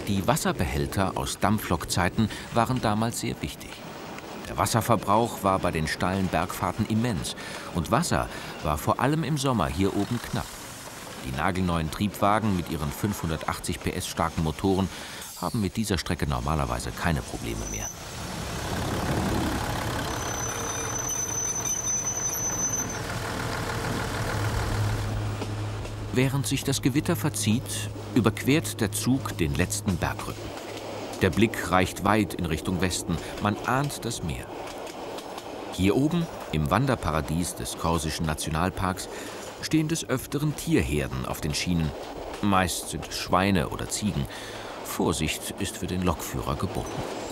Die Wasserbehälter aus Dampflokzeiten waren damals sehr wichtig. Der Wasserverbrauch war bei den steilen Bergfahrten immens und Wasser war vor allem im Sommer hier oben knapp. Die nagelneuen Triebwagen mit ihren 580 PS starken Motoren haben mit dieser Strecke normalerweise keine Probleme mehr. Während sich das Gewitter verzieht, überquert der Zug den letzten Bergrücken. Der Blick reicht weit in Richtung Westen, man ahnt das Meer. Hier oben, im Wanderparadies des Korsischen Nationalparks, stehen des Öfteren Tierherden auf den Schienen. Meist sind es Schweine oder Ziegen. Vorsicht ist für den Lokführer geboten.